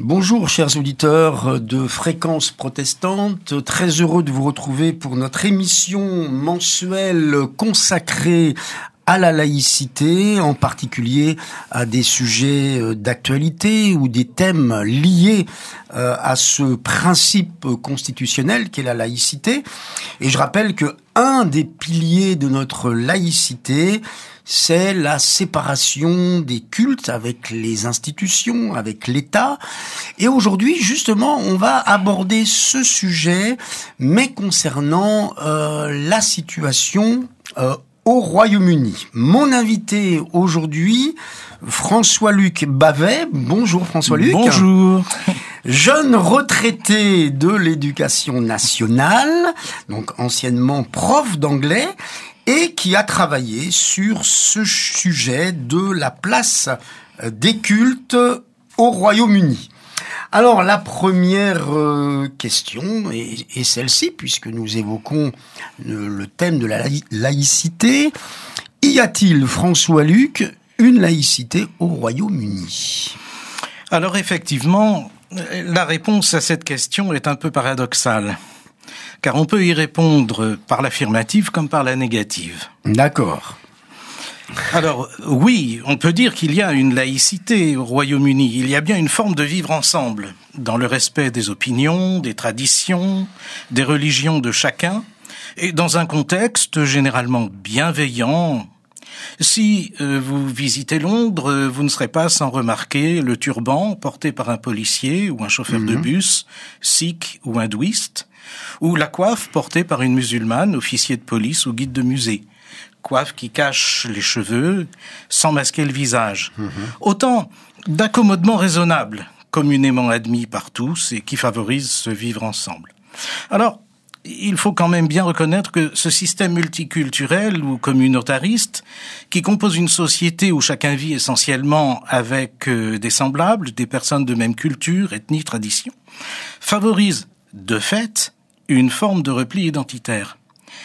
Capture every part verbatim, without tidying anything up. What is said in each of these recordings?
Bonjour chers auditeurs de Fréquence Protestante, très heureux de vous retrouver pour notre émission mensuelle consacrée à la laïcité, en particulier à des sujets d'actualité ou des thèmes liés à ce principe constitutionnel qu'est la laïcité. Et je rappelle que un des piliers de notre laïcité, c'est la séparation des cultes avec les institutions, avec l'État. Et aujourd'hui, justement, on va aborder ce sujet, mais concernant euh, la situation euh, au Royaume-Uni. Mon invité aujourd'hui, François-Luc Bavet. Bonjour François-Luc. Bonjour. Jeune retraité de l'éducation nationale, donc anciennement prof d'anglais, et qui a travaillé sur ce sujet de la place des cultes au Royaume-Uni. Alors, la première euh, question est, est celle-ci, puisque nous évoquons le, le thème de la laï- laïcité. Y a-t-il, François-Luc, une laïcité au Royaume-Uni ? Alors, effectivement, la réponse à cette question est un peu paradoxale. Car on peut y répondre par l'affirmative comme par la négative. D'accord. Alors, oui, on peut dire qu'il y a une laïcité au Royaume-Uni. Il y a bien une forme de vivre ensemble, dans le respect des opinions, des traditions, des religions de chacun, et dans un contexte généralement bienveillant. Si euh, vous visitez Londres, vous ne serez pas sans remarquer le turban porté par un policier ou un chauffeur mmh. de bus, sikh ou hindouiste, ou la coiffe portée par une musulmane, officier de police ou guide de musée. Coiffe qui cache les cheveux sans masquer le visage. Mmh. Autant d'accommodements raisonnables, communément admis par tous et qui favorisent ce vivre ensemble. Alors, il faut quand même bien reconnaître que ce système multiculturel ou communautariste, qui compose une société où chacun vit essentiellement avec euh, des semblables, des personnes de même culture, ethnie, tradition, favorise de fait une forme de repli identitaire.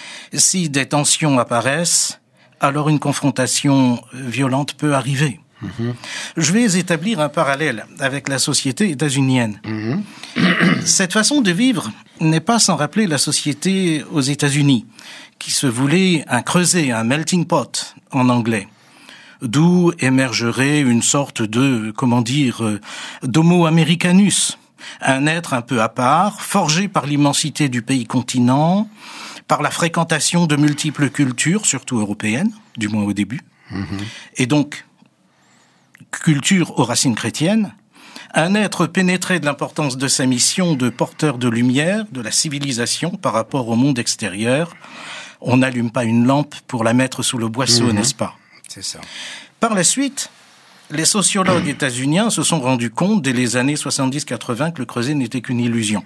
Si des tensions apparaissent, alors une confrontation violente peut arriver. Mmh. Je vais établir un parallèle avec la société états-unienne. Mmh. Cette façon de vivre n'est pas sans rappeler la société aux États-Unis, qui se voulait un creuset, un melting pot en anglais, d'où émergerait une sorte de, comment dire, d'homo americanus, un être un peu à part, forgé par l'immensité du pays-continent, par la fréquentation de multiples cultures, surtout européennes, du moins au début, mmh. et donc culture aux racines chrétiennes, un être pénétré de l'importance de sa mission de porteur de lumière, de la civilisation par rapport au monde extérieur. On n'allume pas une lampe pour la mettre sous le boisseau, mmh. n'est-ce pas ? C'est ça. Par la suite, les sociologues mmh. états-uniens se sont rendus compte dès les années soixante-dix quatre-vingts que le creuset n'était qu'une illusion.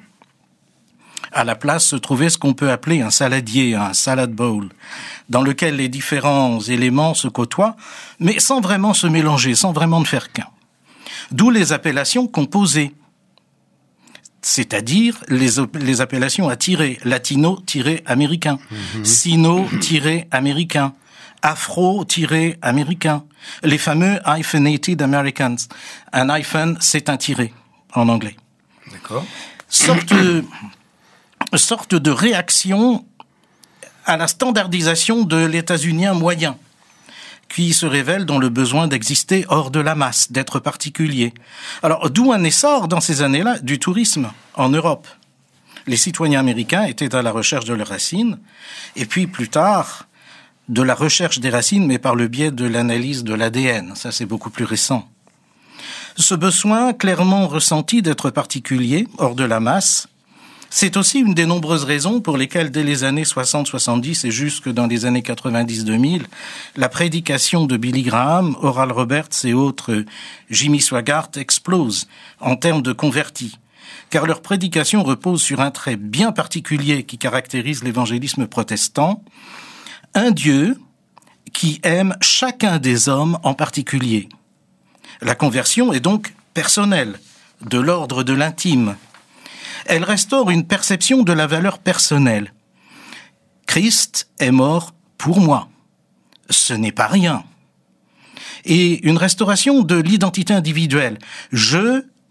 À la place se trouvait ce qu'on peut appeler un saladier, un salad bowl, dans lequel les différents éléments se côtoient, mais sans vraiment se mélanger, sans vraiment ne faire qu'un. D'où les appellations composées, c'est-à-dire les, les appellations à tirer, latino-américain, mmh. sino-américain, afro-américain, les fameux hyphenated Americans. Un hyphen, c'est un tiré, en anglais. D'accord. Sorte... sorte de réaction à la standardisation de l'états-unien moyen, qui se révèle dans le besoin d'exister hors de la masse, d'être particulier. Alors, d'où un essor, dans ces années-là, du tourisme en Europe. Les citoyens américains étaient à la recherche de leurs racines, et puis plus tard, de la recherche des racines, mais par le biais de l'analyse de l'A D N. Ça, c'est beaucoup plus récent. Ce besoin clairement ressenti d'être particulier, hors de la masse, c'est aussi une des nombreuses raisons pour lesquelles, dès les années soixante soixante-dix et jusque dans les années quatre-vingt-dix deux mille, la prédication de Billy Graham, Oral Roberts et autres Jimmy Swaggart explose en termes de convertis, car leur prédication repose sur un trait bien particulier qui caractérise l'évangélisme protestant, un Dieu qui aime chacun des hommes en particulier. La conversion est donc personnelle, de l'ordre de l'intime. Elle restaure une perception de la valeur personnelle. Christ est mort pour moi. Ce n'est pas rien. Et une restauration de l'identité individuelle. Je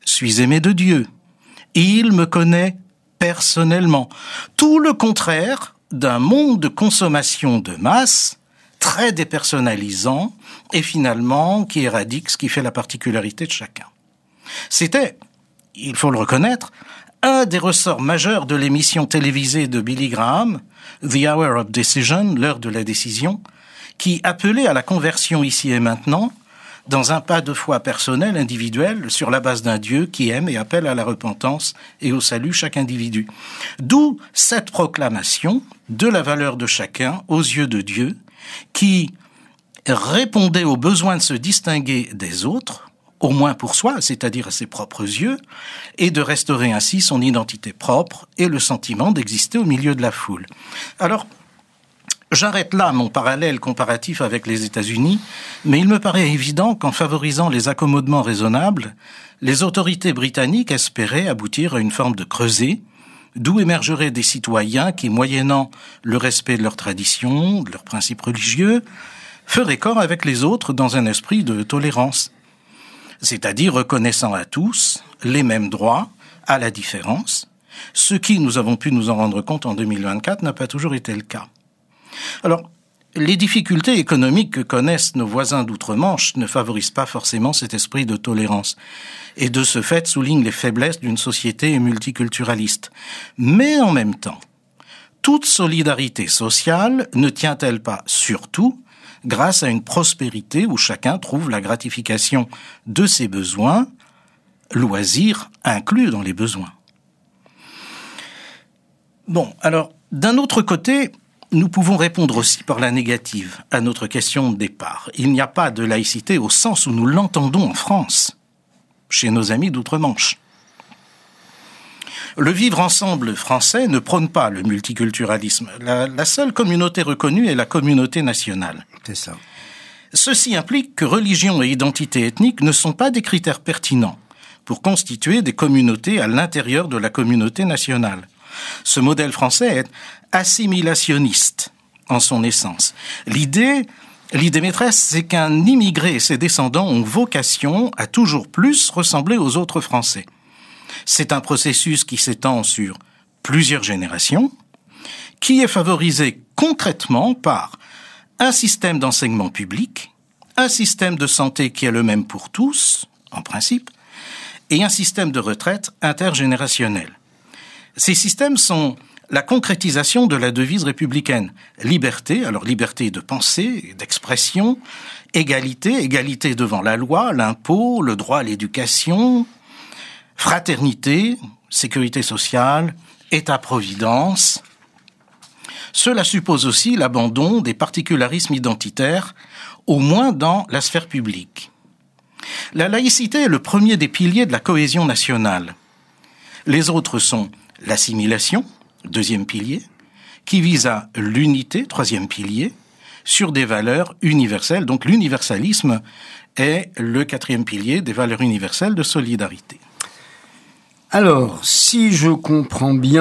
suis aimé de Dieu. Il me connaît personnellement. Tout le contraire d'un monde de consommation de masse, très dépersonnalisant, et finalement qui éradique ce qui fait la particularité de chacun. C'était, il faut le reconnaître, un des ressorts majeurs de l'émission télévisée de Billy Graham, The Hour of Decision, l'heure de la décision, qui appelait à la conversion ici et maintenant, dans un pas de foi personnel, individuel, sur la base d'un Dieu qui aime et appelle à la repentance et au salut chaque individu. D'où cette proclamation de la valeur de chacun aux yeux de Dieu, qui répondait au besoin de se distinguer des autres, au moins pour soi, c'est-à-dire à ses propres yeux, et de restaurer ainsi son identité propre et le sentiment d'exister au milieu de la foule. Alors, j'arrête là mon parallèle comparatif avec les États-Unis, mais il me paraît évident qu'en favorisant les accommodements raisonnables, les autorités britanniques espéraient aboutir à une forme de creuset, d'où émergeraient des citoyens qui, moyennant le respect de leurs traditions, de leurs principes religieux, feraient corps avec les autres dans un esprit de tolérance, c'est-à-dire reconnaissant à tous les mêmes droits à la différence, ce qui, nous avons pu nous en rendre compte en deux mille vingt-quatre, n'a pas toujours été le cas. Alors, les difficultés économiques que connaissent nos voisins d'outre-Manche ne favorisent pas forcément cet esprit de tolérance et de ce fait soulignent les faiblesses d'une société multiculturaliste. Mais en même temps, toute solidarité sociale ne tient-elle pas surtout grâce à une prospérité où chacun trouve la gratification de ses besoins, loisirs inclus dans les besoins? Bon, alors, d'un autre côté, nous pouvons répondre aussi par la négative à notre question de départ. Il n'y a pas de laïcité au sens où nous l'entendons en France, chez nos amis d'outre-Manche. Le vivre ensemble français ne prône pas le multiculturalisme. La, la seule communauté reconnue est la communauté nationale. C'est ça. Ceci implique que religion et identité ethnique ne sont pas des critères pertinents pour constituer des communautés à l'intérieur de la communauté nationale. Ce modèle français est assimilationniste en son essence. L'idée, l'idée maîtresse, c'est qu'un immigré et ses descendants ont vocation à toujours plus ressembler aux autres Français. C'est un processus qui s'étend sur plusieurs générations, qui est favorisé concrètement par un système d'enseignement public, un système de santé qui est le même pour tous, en principe, et un système de retraite intergénérationnel. Ces systèmes sont la concrétisation de la devise républicaine. Liberté, alors liberté de pensée, d'expression, égalité, égalité devant la loi, l'impôt, le droit à l'éducation, fraternité, sécurité sociale, État-providence. Cela suppose aussi l'abandon des particularismes identitaires, au moins dans la sphère publique. La laïcité est le premier des piliers de la cohésion nationale. Les autres sont l'assimilation, deuxième pilier, qui vise à l'unité, troisième pilier, sur des valeurs universelles. Donc l'universalisme est le quatrième pilier des valeurs universelles de solidarité. Alors, si je comprends bien,